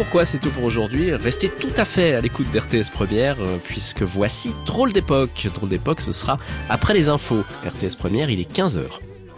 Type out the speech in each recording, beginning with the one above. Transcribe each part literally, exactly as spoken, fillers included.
pourquoi c'est tout pour aujourd'hui. Restez tout à fait à l'écoute d'R T S Première, puisque voici Drôle d'époque. Drôle d'époque, ce sera après les infos. R T S Première, il est quinze heures.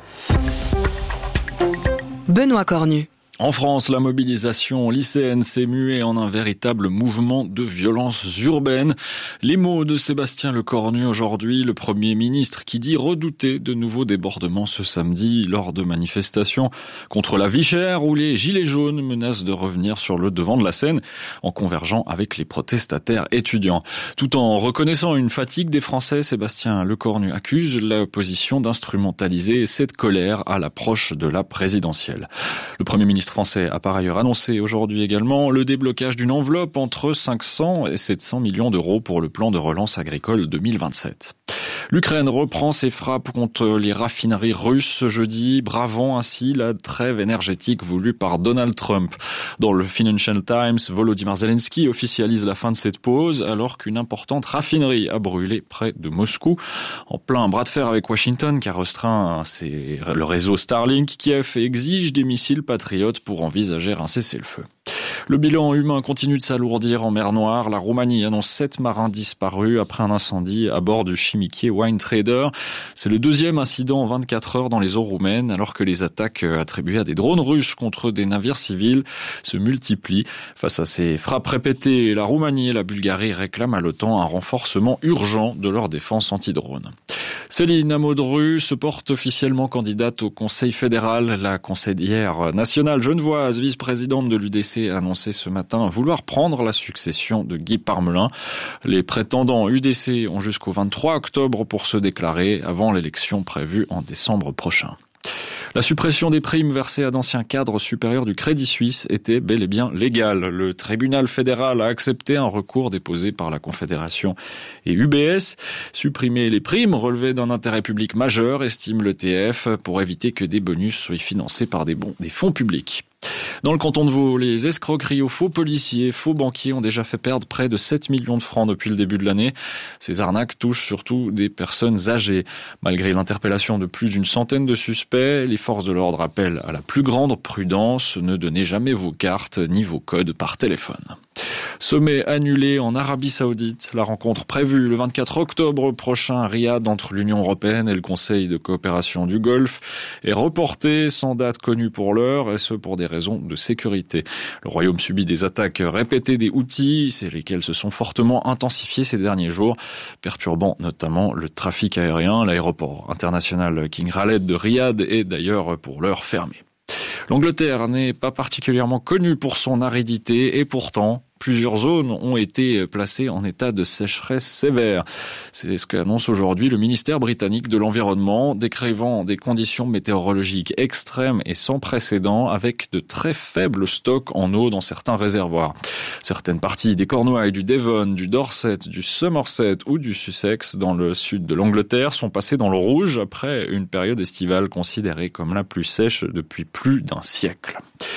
Benoît Cornu. En France, la mobilisation lycéenne s'est muée en un véritable mouvement de violence urbaine. Les mots de Sébastien Lecornu aujourd'hui, le Premier ministre, qui dit redouter de nouveaux débordements ce samedi lors de manifestations contre la vie chère où les gilets jaunes menacent de revenir sur le devant de la scène en convergeant avec les protestataires étudiants. Tout en reconnaissant une fatigue des Français, Sébastien Lecornu accuse l'opposition d'instrumentaliser cette colère à l'approche de la présidentielle. Le Premier ministre français a par ailleurs annoncé aujourd'hui également le déblocage d'une enveloppe entre cinq cents et sept cents millions d'euros pour le plan de relance agricole deux mille vingt-sept. L'Ukraine reprend ses frappes contre les raffineries russes ce jeudi, bravant ainsi la trêve énergétique voulue par Donald Trump. Dans le Financial Times, Volodymyr Zelensky officialise la fin de cette pause alors qu'une importante raffinerie a brûlé près de Moscou. En plein bras de fer avec Washington qui a restreint le réseau Starlink, Kiev exige des missiles patriotes pour envisager un cessez-le-feu. Le bilan humain continue de s'alourdir en mer Noire. La Roumanie annonce sept marins disparus après un incendie à bord du chimiquier Wine Trader. C'est le deuxième incident en vingt-quatre heures dans les eaux roumaines, alors que les attaques attribuées à des drones russes contre des navires civils se multiplient. Face à ces frappes répétées, la Roumanie et la Bulgarie réclament à l'OTAN un renforcement urgent de leur défense anti-drone. Céline Amodru se porte officiellement candidate au Conseil fédéral. La conseillère nationale genevoise, vice-présidente de l'U D C, a annoncé ce matin vouloir prendre la succession de Guy Parmelin. Les prétendants U D C ont jusqu'au vingt-trois octobre pour se déclarer avant l'élection prévue en décembre prochain. La suppression des primes versées à d'anciens cadres supérieurs du Crédit Suisse était bel et bien légale. Le tribunal fédéral a accepté un recours déposé par la Confédération et U B S. Supprimer les primes relevait d'un intérêt public majeur, estime l'E T F, pour éviter que des bonus soient financés par des, bons, des fonds publics. Dans le canton de Vaud, les escroqueries aux faux policiers, faux banquiers ont déjà fait perdre près de sept millions de francs depuis le début de l'année. Ces arnaques touchent surtout des personnes âgées. Malgré l'interpellation de plus d'une centaine de suspects, les forces de l'ordre appellent à la plus grande prudence. Ne donnez jamais vos cartes ni vos codes par téléphone. Sommet annulé en Arabie Saoudite. La rencontre prévue le vingt-quatre octobre prochain à Riyad entre l'Union européenne et le Conseil de coopération du Golfe est reportée sans date connue pour l'heure, et ce pour des raisons de sécurité. Le Royaume subit des attaques répétées des Houthis, c'est lesquelles se sont fortement intensifiées ces derniers jours, perturbant notamment le trafic aérien. L'aéroport international King Khaled de Riyad est d'ailleurs pour l'heure fermé. L'Angleterre n'est pas particulièrement connue pour son aridité et pourtant, plusieurs zones ont été placées en état de sécheresse sévère. C'est ce qu'annonce aujourd'hui le ministère britannique de l'Environnement, décrivant des conditions météorologiques extrêmes et sans précédent, avec de très faibles stocks en eau dans certains réservoirs. Certaines parties des Cornouailles, du Devon, du Dorset, du Somerset ou du Sussex dans le sud de l'Angleterre sont passées dans le rouge après une période estivale considérée comme la plus sèche depuis plus d'un siècle.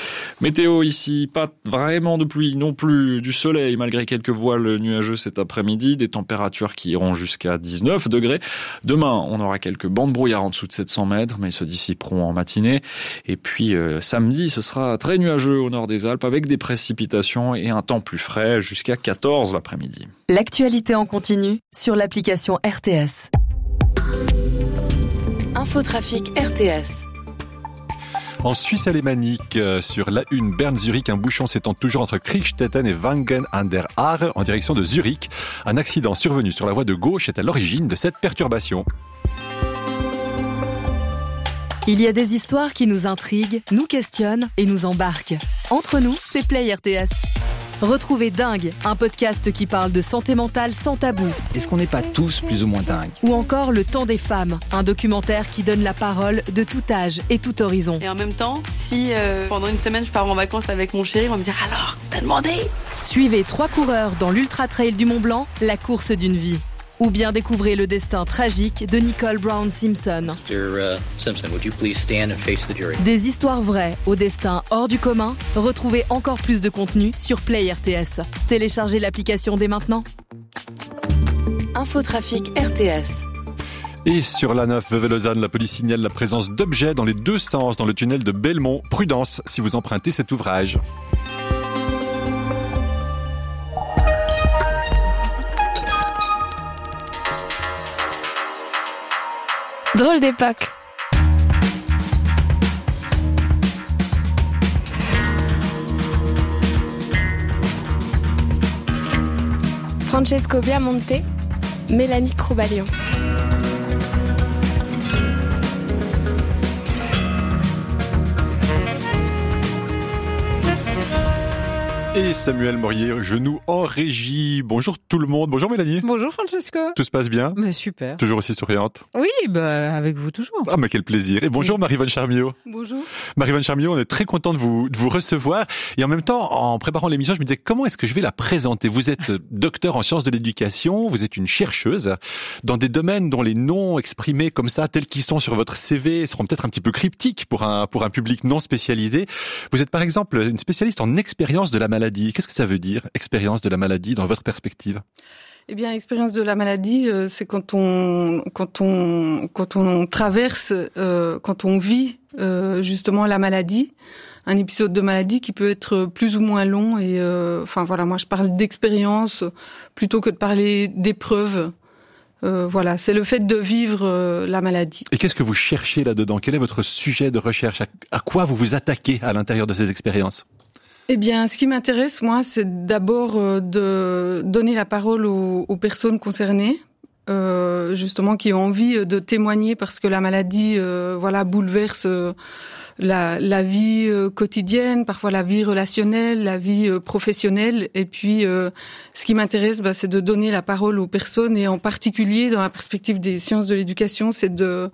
Météo ici, pas vraiment de pluie non plus, du soleil malgré quelques voiles nuageux cet après-midi, des températures qui iront jusqu'à dix-neuf degrés. Demain, on aura quelques bancs de brouillard en dessous de sept cents mètres, mais ils se dissiperont en matinée. Et puis euh, samedi, ce sera très nuageux au nord des Alpes avec des précipitations et un temps plus frais jusqu'à quatorze l'après-midi. L'actualité en continu sur l'application R T S. Infotrafic R T S. En Suisse alémanique, euh, sur la une, Berne-Zurich, un bouchon s'étend toujours entre Kriegstetten et Wangen an der Aare en direction de Zurich. Un accident survenu sur la voie de gauche est à l'origine de cette perturbation. Il y a des histoires qui nous intriguent, nous questionnent et nous embarquent. Entre nous, c'est Play R T S. Retrouvez Dingue, un podcast qui parle de santé mentale sans tabou. Est-ce qu'on n'est pas tous plus ou moins dingues ? Ou encore Le Temps des femmes, un documentaire qui donne la parole de tout âge et tout horizon. Et en même temps, si euh, pendant une semaine je pars en vacances avec mon chéri, on va me dire « Alors, t'as demandé ?» Suivez trois coureurs dans l'Ultra Trail du Mont Blanc, la course d'une vie. Ou bien découvrez le destin tragique de Nicole Brown Simpson. mister Simpson, would you please stand and face the jury? Des histoires vraies au destin hors du commun. Retrouvez encore plus de contenu sur Play R T S. Téléchargez l'application dès maintenant. Infotrafic R T S. Et sur l'A neuf Vevey-Lausanne, la police signale la présence d'objets dans les deux sens dans le tunnel de Belmont. Prudence si vous empruntez cet ouvrage. Drôle d'époque. Francesco Biamonte, Mélanie Croubalion. Et Samuel Morier, genou en régie. Bonjour tout le monde. Bonjour Mélanie. Bonjour Francesco. Tout se passe bien? Mais super. Toujours aussi souriante? Oui, bah, avec vous toujours. Ah, mais quel plaisir. Et bonjour oui. Marie-Vonne Charmiot. Bonjour. Marie-Vonne Charmiot, on est très content de vous, de vous recevoir. Et en même temps, en préparant l'émission, je me disais, comment est-ce que je vais la présenter? Vous êtes docteur en sciences de l'éducation, vous êtes une chercheuse dans des domaines dont les noms exprimés comme ça, tels qu'ils sont sur votre C V, seront peut-être un petit peu cryptiques pour un, pour un public non spécialisé. Vous êtes par exemple une spécialiste en expérience de la maladie. Qu'est-ce que ça veut dire? Expérience de la maladie dans votre perspective? Eh bien, l'expérience de la maladie, euh, c'est quand on, quand on, quand on traverse, euh, quand on vit euh, justement la maladie, un épisode de maladie qui peut être plus ou moins long. Et euh, enfin voilà, moi je parle d'expérience plutôt que de parler d'épreuve. Euh, voilà, c'est le fait de vivre euh, la maladie. Et qu'est-ce que vous cherchez là-dedans? Quel est votre sujet de recherche? À, à quoi vous vous attaquez à l'intérieur de ces expériences? Eh bien, ce qui m'intéresse, moi, c'est d'abord euh, de donner la parole aux, aux personnes concernées, euh, justement, qui ont envie de témoigner parce que la maladie, euh, voilà, bouleverse euh, la, la vie euh, quotidienne, parfois la vie relationnelle, la vie euh, professionnelle. Et puis, euh, ce qui m'intéresse, bah, c'est de donner la parole aux personnes, et en particulier, dans la perspective des sciences de l'éducation, c'est de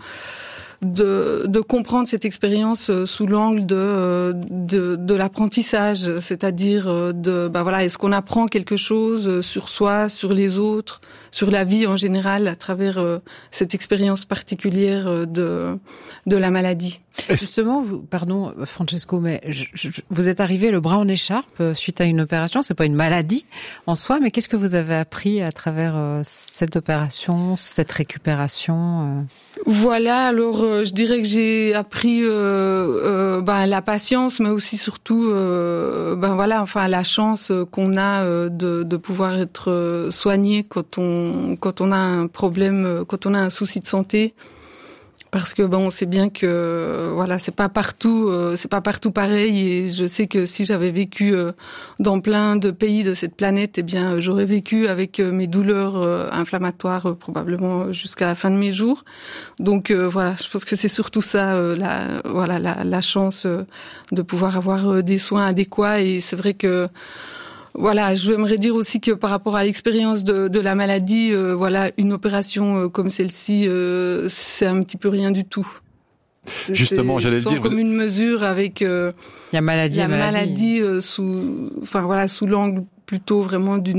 de de comprendre cette expérience sous l'angle de de de l'apprentissage, c'est-à-dire de bah voilà, est-ce qu'on apprend quelque chose sur soi, sur les autres, sur la vie en général à travers cette expérience particulière de de la maladie. Justement, vous, pardon Francesco, mais je, je, vous êtes arrivé le bras en écharpe suite à une opération. C'est pas une maladie en soi, mais qu'est-ce que vous avez appris à travers euh, cette opération, cette récupération euh... Voilà, alors euh, je dirais que j'ai appris euh, euh, ben la patience, mais aussi surtout euh, ben voilà, enfin la chance qu'on a euh, de de pouvoir être soigné quand on quand on a un problème, quand on a un souci de santé. Parce que bon, on sait bien que voilà, c'est pas partout, euh, c'est pas partout pareil. Et je sais que si j'avais vécu euh, dans plein de pays de cette planète, eh bien, j'aurais vécu avec euh, mes douleurs euh, inflammatoires euh, probablement jusqu'à la fin de mes jours. Donc euh, voilà, je pense que c'est surtout ça, euh, la voilà, la, la chance euh, de pouvoir avoir euh, des soins adéquats. Et c'est vrai que voilà, je j'aimerais dire aussi que par rapport à l'expérience de, de la maladie, euh, voilà, une opération euh, comme celle-ci, euh, c'est un petit peu rien du tout. Justement, c'est, j'allais sans dire, comme vous... une mesure avec euh, il y a maladie, la maladie, maladie euh, sous, enfin voilà, sous l'angle plutôt vraiment d'une